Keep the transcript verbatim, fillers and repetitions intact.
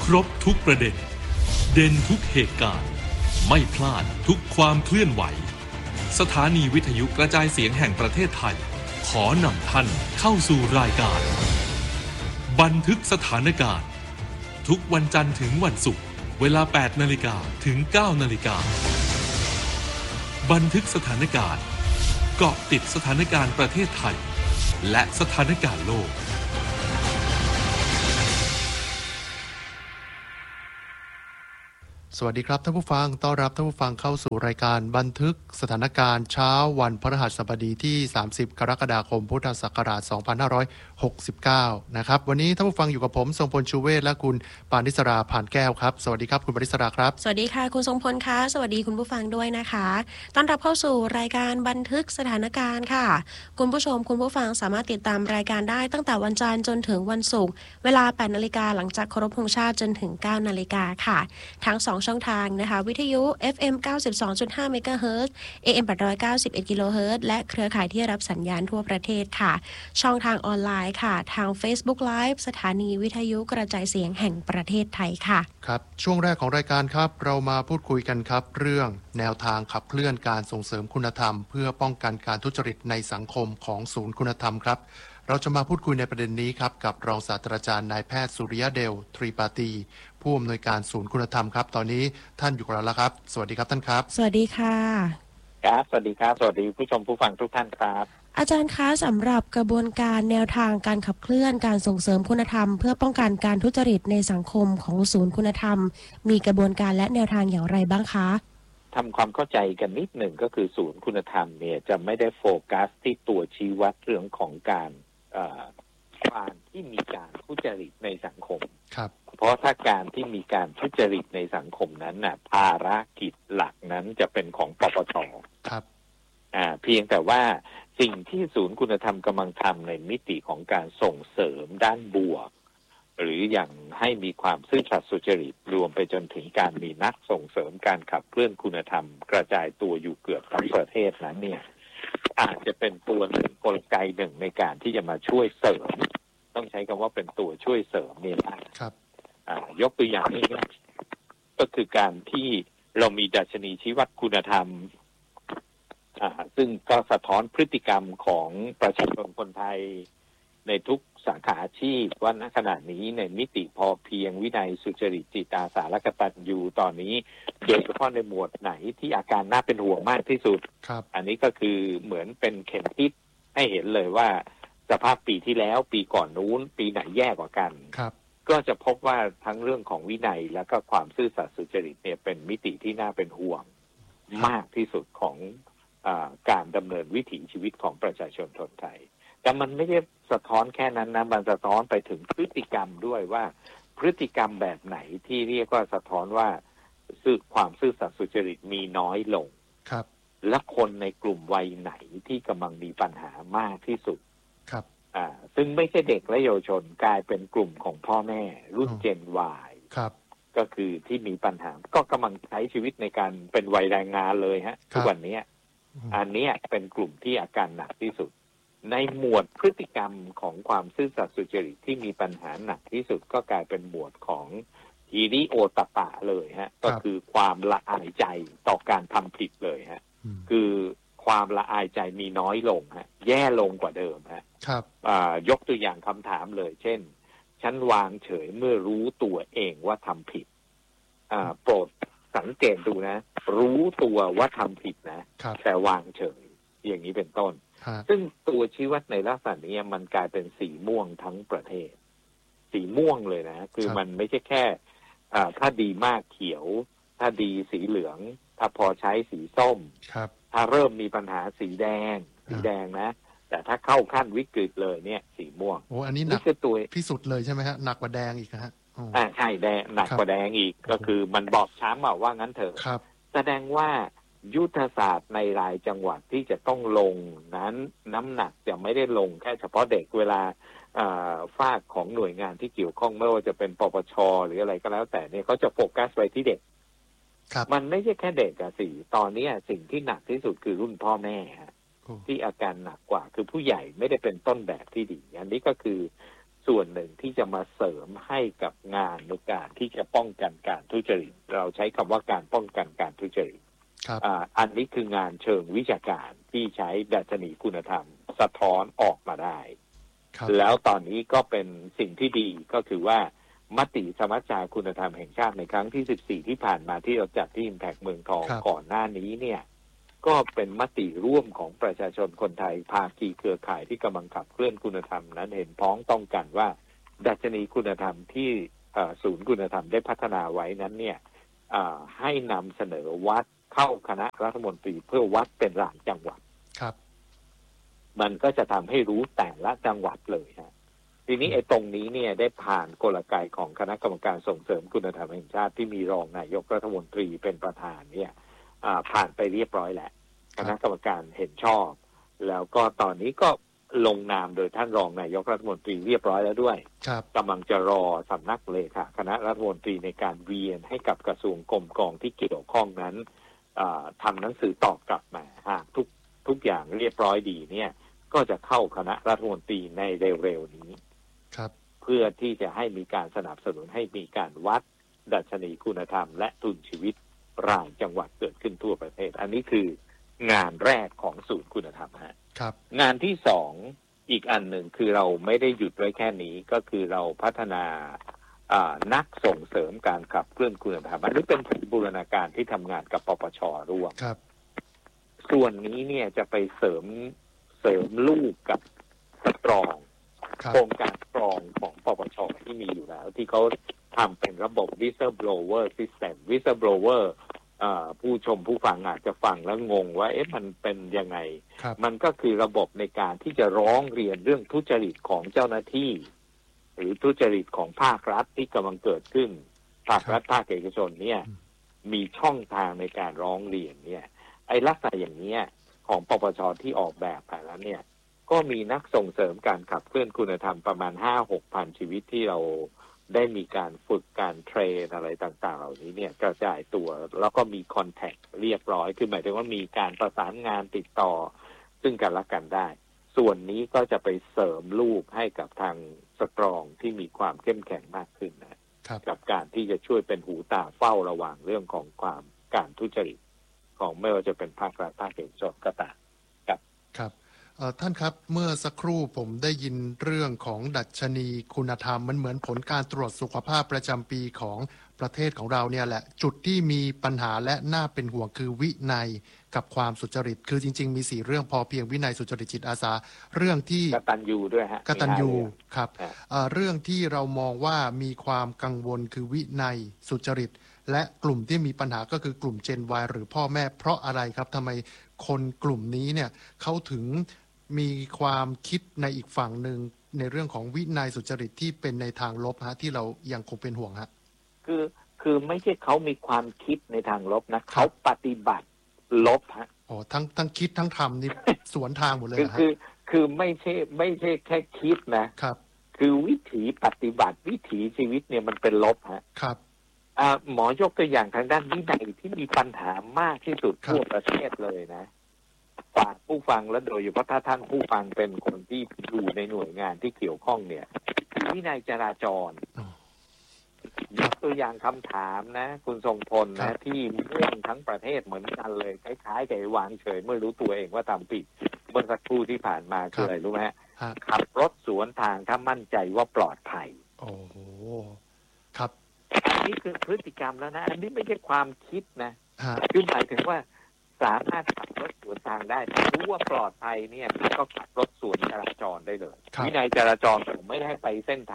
ครบทุกประเด็นเด่นทุกเหตุการณ์ไม่พลาดทุกความเคลื่อนไหวสถานีวิทยุกระจายเสียงแห่งประเทศไทยขอนำท่านเข้าสู่รายการบันทึกสถานการณ์ทุกวันจันทร์ถึงวันศุกร์เวลา แปดนาฬิกา ถึง เก้านาฬิกาบันทึกสถานการณ์เกาะติดสถานการณ์ประเทศไทยและสถานการณ์โลกสวัสดีครับท่านผู้ฟังต้อนรับท่านผู้ฟังเข้าสู่รายการบันทึกสถานการณ์เช้าวันพฤหัสบดีที่สามสิบกรกฎาคมพุทธศักราชสองพันห้าร้อยหกสิบเก้านะครับวันนี้ท่านผู้ฟังอยู่กับผมทรงพลชูเวชและคุณปานิสราผ่านแก้วครับสวัสดีครับคุณปานิสราครับสวัสดีค่ะคุณทรงพลค่ะสวัสดีคุณผู้ฟังด้วยนะคะต้อนรับเข้าสู่รายการบันทึกสถานการณ์ค่ะคุณผู้ชมคุณผู้ฟังสามารถติดตามรายการได้ตั้งแต่วันจันทร์จนถึงวันศุกร์เวลา แปดนาฬิกาหลังจากเคารพธงชาติจนถึง เก้านาฬิกาค่ะทั้งสองช่องทางนะคะวิทยุ เอฟ เอ็ม เก้าสิบสองจุดห้า เมกะเฮิรตซ์ เอ เอ็ม แปดร้อยเก้าสิบเอ็ด กิโลเฮิรตซ์และเครือข่ายที่รับสัญญาณทั่วประเทศค่ะช่องทางออนไลน์ค่ะทาง Facebook Live สถานีวิทยุกระจายเสียงแห่งประเทศไทยค่ะครับช่วงแรกของรายการครับเรามาพูดคุยกันครับเรื่องแนวทางขับเคลื่อนการส่งเสริมคุณธรรมเพื่อป้องกันการทุจริตในสังคมของศูนย์คุณธรรมครับเราจะมาพูดคุยในประเด็นนี้ครับกับรองศาสตราจารย์นายแพทย์สุริยะเดลทรีปาตีผู้อำนวยการศูนย์คุณธรรมครับตอนนี้ท่านอยู่กับเราแล้วครับสวัสดีครับท่านครับสวัสดีค่ะครับสวัสดีครับสวัสดีผู้ชมผู้ฟังทุกท่านครับอาจารย์คะสำหรับกระบวนการแนวทางการขับเคลื่อนการส่งเสริมคุณธรรมเพื่อป้องกันการทุจริตในสังคมของศูนย์คุณธรรมมีกระบวนการและแนวทางอย่างไรบ้างคะทำความเข้าใจกันนิดหนึ่งก็คือศูนย์คุณธรรมเนี่ยจะไม่ได้โฟกัสที่ตัวชี้วัดเรื่องของการการที่มีการทุจริตในสังคมครับเพราะถ้าการที่มีการทุจริตในสังคมนั้นน่ะภารกิจหลักนั้นจะเป็นของปปชครับอ่าเพียงแต่ว่าสิ่งที่ศูนย์คุณธรรมกำลังทำในมิติของการส่งเสริมด้านบวกหรืออย่างให้มีความซื่อสัตย์สุจริตรวมไปจนถึงการมีนักส่งเสริมการขับเคลื่อนคุณธรรมกระจายตัวอยู่เกือบทั้งประเทศนั้นเนี่ยอาจจะเป็นตัวหนึ่งกลไกหนึ่งในการที่จะมาช่วยเสริมต้องใช้คำว่าเป็นตัวช่วยเสริมเนี่ยนะครับอ่ายกตัวอย่างง่ายๆก็คือการที่เรามีดัชนีชี้วัดคุณธรรมอ่าซึ่งก็สะท้อนพฤติกรรมของประชาชนคนไทยในทุกสาขาอาชีพว่าณขณะนี้ในมิติพอเพียงวินัยสุจริตจิตอาสาและกตัญญูตอนนี้โดยเฉพาะในหมวดไหนที่อาการน่าเป็นห่วงมากที่สุดอันนี้ก็คือเหมือนเป็นเข็มทิศให้เห็นเลยว่าสภาพปีที่แล้วปีก่อนนู้นปีไหนแย่กว่ากันก็จะพบว่าทั้งเรื่องของวินัยและก็ความซื่อสัตย์สุจริตเนี่ยเป็นมิติที่น่าเป็นห่วงมากที่สุดของอ่าการดำเนินวิถีชีวิตของประชาชนคนไทยแต่มันไม่ได้สะท้อนแค่นั้นนะมันสะท้อนไปถึงพฤติกรรมด้วยว่าพฤติกรรมแบบไหนที่เรียกว่าสะท้อนว่าซื่อความซื่อสัตย์สุจริตมีน้อยลงครับและคนในกลุ่มวัยไหนที่กำลังมีปัญหามากที่สุดครับอ่าซึ่งไม่ใช่เด็กและเยาวชนกลายเป็นกลุ่มของพ่อแม่รุ่นเจน Y ครับก็คือที่มีปัญหาก็กำลังใช้ชีวิตในการเป็นวัยแรงงานเลยฮะทุกวันนี้อันนี้เป็นกลุ่มที่อาการหนักที่สุดในหมวดพฤติกรรมของความซื่อสัตย์สุจริตที่มีปัญหาหนักที่สุดก็กลายเป็นหมวดของฮีริโอตปะเลยฮะก็คือความละอายใจต่อการทำผิดเลยฮะคือความละอายใจมีน้อยลงฮะแย่ลงกว่าเดิมฮะครับยกตัวอย่างคำถามเลยเช่นฉันวางเฉยเมื่อรู้ตัวเองว่าทำผิดโปรดสังเกตดูนะรู้ตัวว่าทำผิดนะแต่วางเฉยอย่างนี้เป็นต้นซึ่งตัวชี้วัดในลักษณะนี้มันกลายเป็นสีม่วงทั้งประเทศสีม่วงเลยนะคือมันไม่ใช่แค่ถ้าดีมากเขียวถ้าดีสีเหลืองถ้าพอใช้สีส้มถ้าเริ่มมีปัญหาสีแดงสีแดงนะแต่ถ้าเข้าขั้นวิกฤตเลยเนี่ยสีม่วงโอ้อันนี้หนักคือตัวที่สุดเลยใช่ไหมฮะหนักกว่าแดงอีกนะฮะอ่าใช่แดงหนักกว่าแดงอีกก็คือมันบอบช้ำว่างั้นเถอะแสดงว่ายุทธศาสตร์ในรายจังหวัดที่จะต้องลงนั้นน้ำหนักจะไม่ได้ลงแค่เฉพาะเด็กเวลาฝากของหน่วยงานที่เกี่ยวข้องไม่ว่าจะเป็นปปชหรืออะไรก็แล้วแต่เนี่ยเขาจะโฟกัสไปที่เด็กมันไม่ใช่แค่เด็กอะสิตอนนี้สิ่งที่หนักที่สุดคือรุ่นพ่อแม่ที่อาการหนักกว่าคือผู้ใหญ่ไม่ได้เป็นต้นแบบที่ดีอันนี้ก็คือส่วนหนึ่งที่จะมาเสริมให้กับงานในการที่จะป้องกันการทุจริตเราใช้คำว่าการป้องกันการทุจริตอ่าอันนี้คืองานเชิงวิชาการที่ใช้ดัชนีคุณธรรมสะท้อนออกมาได้แล้วตอนนี้ก็เป็นสิ่งที่ดีก็คือว่ามติสมัชชาคุณธรรมแห่งชาติในครั้งที่สิบสี่ที่ผ่านมาที่เราจัดที่ Impact เมืองทองก่อนหน้านี้เนี่ยก็เป็นมติร่วมของประชาชนคนไทยภาคีเครือข่ายที่กำลังขับเคลื่อนคุณธรรมนั้นเห็นพ้องต้องกันว่าดัชนีคุณธรรมที่ศูนย์คุณธรรมได้พัฒนาไว้นั้นเนี่ยให้นำเสนอวัดเข้าคณะรัฐมนตรีเพื่อวัดเป็นรายจังหวัดครับมันก็จะทำให้รู้แต่ละจังหวัดเลยฮะทีนี้ไอ้ตรงนี้เนี่ยได้ผ่านกลไกของคณะกรรมการส่งเสริมคุณธรรมแห่งชาติที่มีรองนายกรัฐมนตรีเป็นประธานเนี่ยผ่านไปเรียบร้อยแล้วคณะกรรมการเห็นชอบแล้วก็ตอนนี้ก็ลงนามโดยท่านรองนายกรัฐมนตรีเรียบร้อยแล้วด้วยกำลังจะรอสำนักเลขาคณะรัฐมนตรีในการเวียนให้กับกระทรวงกรมกองที่เกี่ยวข้องนั้นทำหนังสือตอบกลับมาหากทุกทุกอย่างเรียบร้อยดีเนี่ยก็จะเข้าคณะรัฐมนตรีในเร็วๆนี้เพื่อที่จะให้มีการสนับสนุนให้มีการวัดดัชนีคุณธรรมและทุนชีวิตรายจังหวัดเกิดขึ้นทั่วประเทศอันนี้คืองานแรกของศูนย์คุณธรรมฮะครับงานที่สองอีกอันหนึ่งคือเราไม่ได้หยุดไว้แค่นี้ก็คือเราพัฒนานักส่งเสริมการขับเคลื่อนคุณธรรมอันนี้เป็นบูรณาการที่ทำงานกับปปช.ร่วมครับส่วนนี้เนี่ยจะไปเสริมเสริมลูกกับสตรองโครงการสตรองของปปช.ที่มีอยู่แล้วที่เขาทำเป็นระบบ whistleblower system whistleblower ผู้ชมผู้ฟังอาจจะฟังแล้วงงว่าเอ๊ะมันเป็นยังไงมันก็คือระบบในการที่จะร้องเรียนเรื่องทุจริตของเจ้าหน้าที่หรือทุจริตของภาครัฐที่กำลังเกิดขึ้นภาครัฐภาคเอกชนเนี่ยมีช่องทางในการร้องเรียนเนี่ยไอ้ลักษณะอย่างนี้ของปปช.ที่ออกแบบมาแล้วเนี่ยก็มีนักส่งเสริมการขับเคลื่อนคุณธรรมประมาณ ห้าหก พันชีวิตที่เราได้มีการฝึกการเทรนอะไรต่างๆเหล่านี้เนี่ยกระจายตัวแล้วก็มีคอนแทคเรียบร้อยคือหมายถึงว่ามีการประสานงานติดต่อซึ่งกันและกันได้ส่วนนี้ก็จะไปเสริมลูกให้กับทางสตรองที่มีความเข้มแข็งมากขึ้นนะกับการที่จะช่วยเป็นหูตาเฝ้าระวังเรื่องของความการทุจริตของไม่ว่าจะเป็นภาครัฐภาคเอกชนก็ตามครับครับท่านครับเมื่อสักครู่ผมได้ยินเรื่องของดัชนีคุณธรรมมันเหมือนผลการตรวจสุขภาพประจำปีของประเทศของเราเนี่ยแหละจุดที่มีปัญหาและน่าเป็นห่วงคือวินัยกับความสุจริตคือจริงๆมีสี่เรื่องพอเพียงวินัยสุจริตจิตอาสาเรื่องที่กตัญญูด้วยฮะกตัญญูครับเรื่องที่เรามองว่ามีความกังวลคือวินัยสุจริตและกลุ่มที่มีปัญหาก็คือกลุ่ม Gen Y หรือพ่อแม่เพราะอะไรครับทำไมคนกลุ่มนี้เนี่ยเขาถึงมีความคิดในอีกฝั่งหนึ่งในเรื่องของวินัยสุจริตที่เป็นในทางลบฮะที่เรายังคงเป็นห่วงฮะคือคือไม่ใช่เขามีความคิดในทางลบนะเขาปฏิบัติลบฮะอ๋อทั้งทั้งคิดทั้งทำนี่ สวนทางหมดเลยฮะคือคือไม่ใช่ไม่ใช่แค่คิดนะครับคือวิถีปฏิบัติวิถีชีวิตเนี่ยมันเป็นลบฮะครับหมอยกตัวอย่างทางด้านวินัยที่มีปัญหามากที่สุดทั่วประเทศเลยนะฝากผู้ฟังและโดยเฉพาะถ้าท่านผู้ฟังเป็นคนที่อยู่ในหน่วยงานที่เกี่ยวข้องเนี่ยวินัยจราจรยกตัวอย่างคำถามนะคุณทรงพลนะที่ม่วงทั้งประเทศเหมือนกันเลยคล้ายๆกับวางเฉยเมื่อรู้ตัวเองว่าทำผิดเมื่อสักครู่ที่ผ่านมาคืออะไรรู้ไหมขับรถสวนทางถ้ามั่นใจว่าปลอดภัยโอ้โหครับอันนี้คือพฤติกรรมแล้วนะอันนี้ไม่ใช่ความคิดนะคือหมายถึงว่าสามารถขับรถสวนทางได้รู้ว่าปลอดภัยเนี่ยก็ขับรถสวนจราจรได้เลยวินัยจราจรผมไม่ได้ไปเส้นทาง